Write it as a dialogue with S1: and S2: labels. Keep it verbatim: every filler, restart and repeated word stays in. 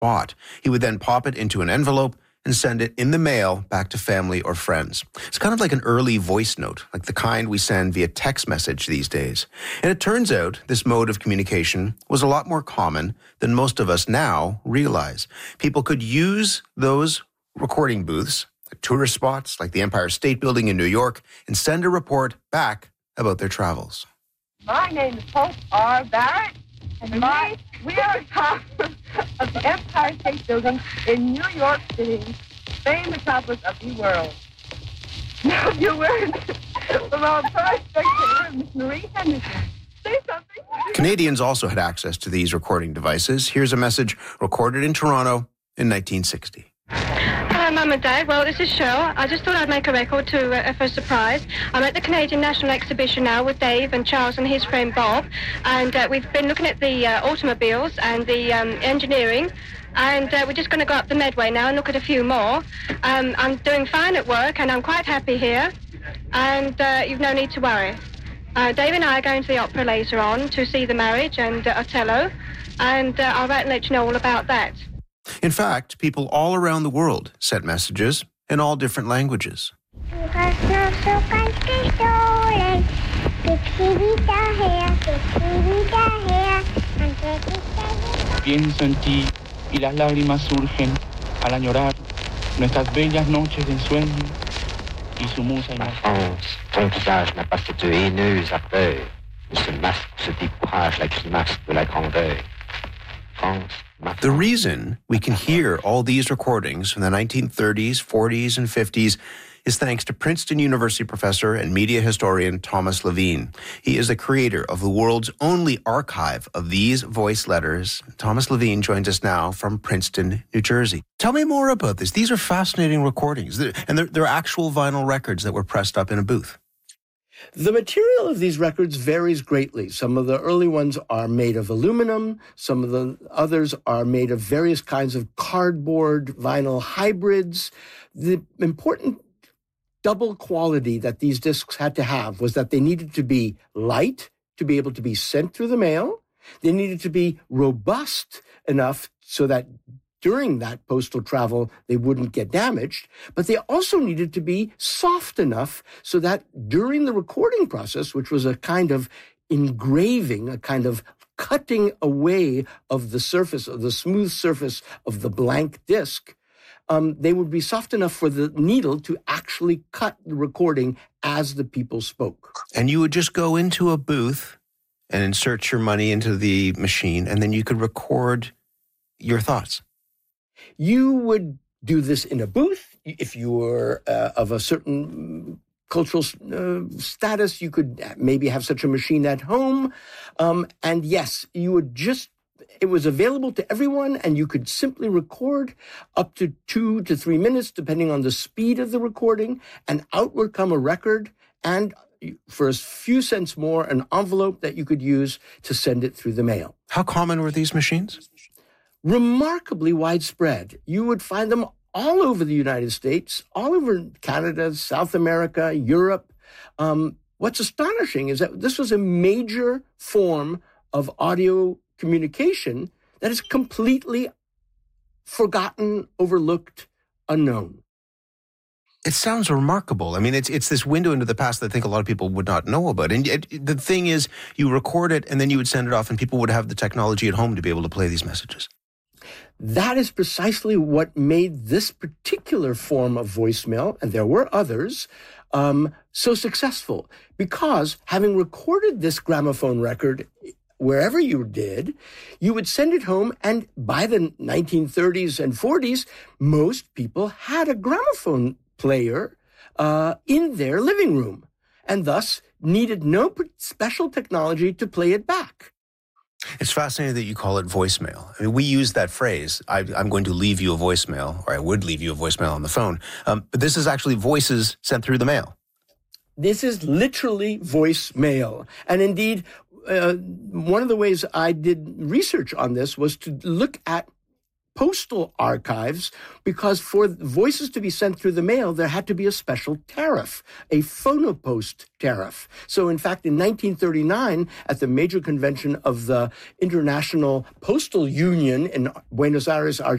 S1: bought. He would then pop it into an envelope and send it in the mail back to family or friends. It's kind of like an early voice note, like the kind we send via text message these days. And it turns out this mode of communication was a lot more common than most of us now realize. People could use those recording booths at tourist spots like the Empire State Building in New York and send a report back about their travels.
S2: My name is Hope R. Barrett, and my, we are on top of the Empire State Building in New York City, famed metropolis of the world. Now, if you're wearing the wrong prospect, Miss Marie Henderson. Say something.
S1: Canadians also had access to these recording devices. Here's a message recorded in Toronto in nineteen sixty.
S3: Hello, Mum and Dad. Well, this is Cheryl. I just thought I'd make a record to uh, for a surprise. I'm at the Canadian National Exhibition now with Dave and Charles and his friend Bob, and uh, we've been looking at the uh, automobiles and the um, engineering, and uh, we're just going to go up the Medway now and look at a few more. Um, I'm doing fine at work, and I'm quite happy here, and uh, you've no need to worry. Uh, Dave and I are going to the opera later on to see The Marriage and uh, Othello, and uh, I'll write and let you know all about that.
S1: In fact, people all around the world sent messages in all different languages.
S4: Pienso en ti y las lágrimas surgen al añorar nuestras bellas noches de ensueño y su musa
S5: Ma France, ton visage n'a pas cette haineuse ardeur, ni ce masque, ce décourage, la grimace de la grandeur. France,
S1: The reason we can hear all these recordings from the nineteen thirties, forties, and fifties is thanks to Princeton University professor and media historian Thomas Levine. He is the creator of the world's only archive of these voice letters. Thomas Levine joins us now from Princeton, New Jersey. Tell me more about this. These are fascinating recordings, and they're, they're actual vinyl records that were pressed up in a booth.
S6: The material of these records varies greatly. Some of the early ones are made of aluminum. Some of the others are made of various kinds of cardboard vinyl hybrids. The important double quality that these discs had to have was that they needed to be light to be able to be sent through the mail. They needed to be robust enough so that during that postal travel, they wouldn't get damaged, but they also needed to be soft enough so that during the recording process, which was a kind of engraving, a kind of cutting away of the surface, of the smooth surface of the blank disc, um, they would be soft enough for the needle to actually cut the recording as the people spoke.
S1: And you would just go into a booth and insert your money into the machine, and then you could record your thoughts.
S6: You would do this in a booth. If you were uh, of a certain cultural uh, status, you could maybe have such a machine at home. Um, and yes, you would just, it was available to everyone, and you could simply record up to two to three minutes, depending on the speed of the recording, and out would come a record, and for a few cents more, an envelope that you could use to send it through the mail.
S1: How common were these machines?
S6: Remarkably widespread. You would find them all over the United States, all over Canada, South America, Europe. Um, what's astonishing is that this was a major form of audio communication that is completely forgotten, overlooked, unknown.
S1: It sounds remarkable. I mean, it's it's this window into the past that I think a lot of people would not know about. And it, the thing is, you record it and then you would send it off and people would have the technology at home to be able to play these messages.
S6: That is precisely what made this particular form of voicemail, and there were others, um, so successful. Because having recorded this gramophone record wherever you did, you would send it home, and by the nineteen thirties and forties, most people had a gramophone player uh, in their living room, and thus needed no special technology to play it back.
S1: It's fascinating that you call it voicemail. I mean, we use that phrase, I, I'm going to leave you a voicemail, or I would leave you a voicemail on the phone. Um, but this is actually voices sent through the mail.
S6: This is literally voicemail. And indeed, uh, one of the ways I did research on this was to look at postal archives, because for voices to be sent through the mail, there had to be a special tariff, a phonopost tariff. So, in fact, in nineteen thirty-nine, at the major convention of the International Postal Union in Buenos Aires, Argentina,